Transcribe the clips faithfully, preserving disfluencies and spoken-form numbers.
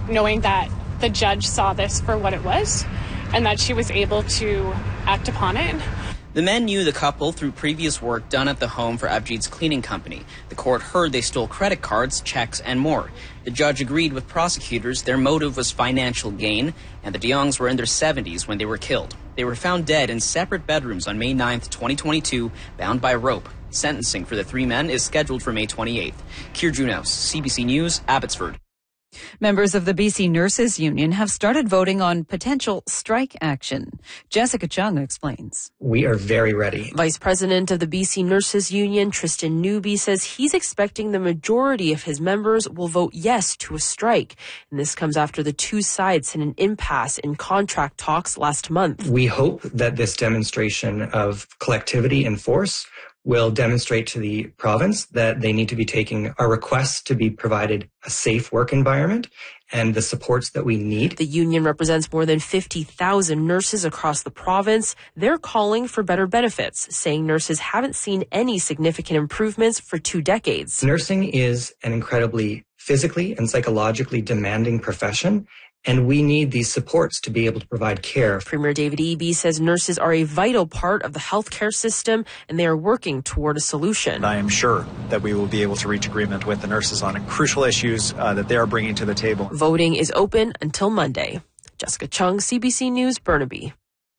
knowing that the judge saw this for what it was and that she was able to act upon it. The men knew the couple through previous work done at the home for Avjit's cleaning company. The court heard they stole credit cards, checks, and more. The judge agreed with prosecutors their motive was financial gain, and the de Jongs were in their seventies when they were killed. They were found dead in separate bedrooms on May ninth, twenty twenty-two, bound by rope. Sentencing for the three men is scheduled for May twenty-eighth. Keir Junos, C B C News, Abbotsford. Members of the B C Nurses Union have started voting on potential strike action. Jessica Chung explains. We are very ready. Vice President of the B C Nurses Union, Tristan Newby, says he's expecting the majority of his members will vote yes to a strike. And this comes after the two sides hit an impasse in contract talks last month. We hope that this demonstration of collectivity and force will demonstrate to the province that they need to be taking our requests to be provided a safe work environment and the supports that we need. The union represents more than fifty thousand nurses across the province. They're calling for better benefits, saying nurses haven't seen any significant improvements for two decades. Nursing is an incredibly physically and psychologically demanding profession, and we need these supports to be able to provide care. Premier David Eby says nurses are a vital part of the healthcare system and they are working toward a solution. I am sure that we will be able to reach agreement with the nurses on crucial issues uh, that they are bringing to the table. Voting is open until Monday. Jessica Chung, C B C News, Burnaby.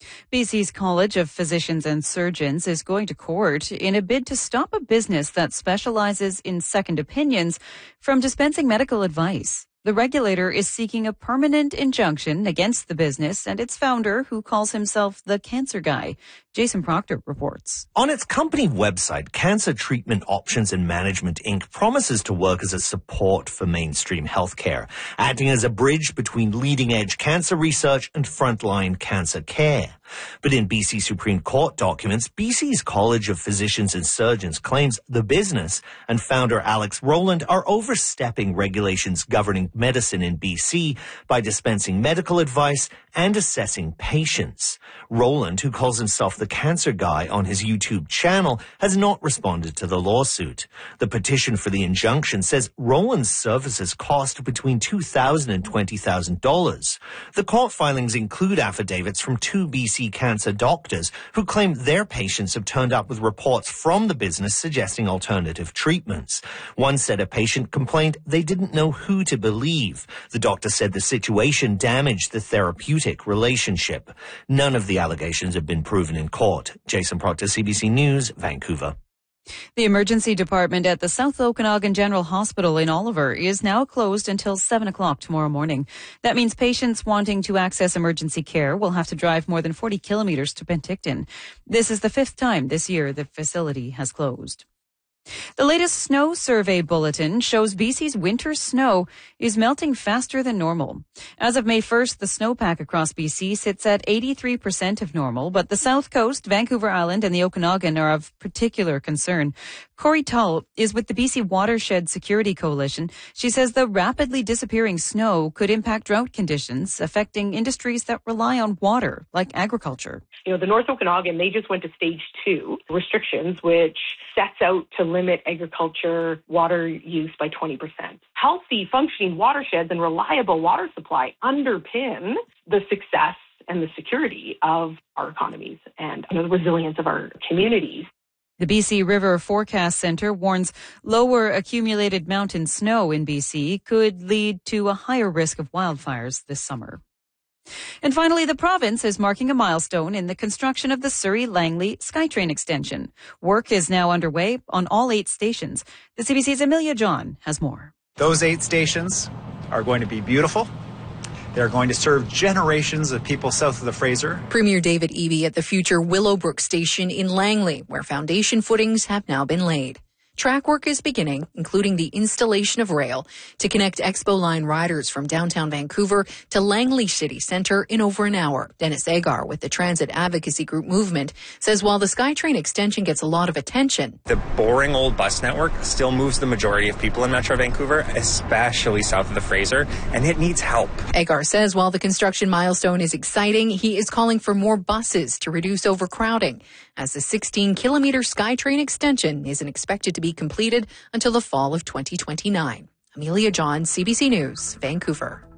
B C's College of Physicians and Surgeons is going to court in a bid to stop a business that specializes in second opinions from dispensing medical advice. The regulator is seeking a permanent injunction against the business and its founder, who calls himself the Cancer Guy. Jason Proctor reports. On its company website, Cancer Treatment Options and Management Incorporated promises to work as a support for mainstream healthcare, acting as a bridge between leading-edge cancer research and frontline cancer care. But in B C Supreme Court documents, B C's College of Physicians and Surgeons claims the business and founder Alex Rowland are overstepping regulations governing medicine in B C by dispensing medical advice and assessing patients. Rowland, who calls himself the Cancer Guy on his YouTube channel, has not responded to the lawsuit. The petition for the injunction says Rowland's services cost between two thousand dollars and twenty thousand dollars. The court filings include affidavits from two B C cancer doctors who claim their patients have turned up with reports from the business suggesting alternative treatments. One said a patient complained they didn't know who to believe. The doctor said the situation damaged the therapeutic relationship. None of the allegations have been proven in court. Jason Proctor, C B C News, Vancouver. The emergency department at the South Okanagan General Hospital in Oliver is now closed until seven o'clock tomorrow morning. That means patients wanting to access emergency care will have to drive more than forty kilometres to Penticton. This is the fifth time this year the facility has closed. The latest snow survey bulletin shows B C's winter snow is melting faster than normal. As of May first, the snowpack across B C sits at eighty-three percent of normal, but the South Coast, Vancouver Island, and the Okanagan are of particular concern. Corey Tull is with the B C Watershed Security Coalition. She says the rapidly disappearing snow could impact drought conditions, affecting industries that rely on water, like agriculture. You know, the North Okanagan, they just went to stage two restrictions, which sets out to limit agriculture water use by twenty percent. Healthy, functioning watersheds and reliable water supply underpin the success and the security of our economies and, you know, the resilience of our communities. The B C River Forecast Centre warns lower accumulated mountain snow in B C could lead to a higher risk of wildfires this summer. And finally, the province is marking a milestone in the construction of the Surrey-Langley SkyTrain extension. Work is now underway on all eight stations. The C B C's Amelia John has more. Those eight stations are going to be beautiful. They're going to serve generations of people south of the Fraser. Premier David Eby at the future Willowbrook Station in Langley, where foundation footings have now been laid. Track work is beginning, including the installation of rail to connect Expo Line riders from downtown Vancouver to Langley City Centre in over an hour. Dennis Agar with the Transit Advocacy Group Movement says while the SkyTrain extension gets a lot of attention, the boring old bus network still moves the majority of people in Metro Vancouver, especially south of the Fraser, and it needs help. Agar says while the construction milestone is exciting, he is calling for more buses to reduce overcrowding, as the sixteen kilometre SkyTrain extension isn't expected to be completed until the fall of twenty twenty-nine. Amelia John, C B C News, Vancouver.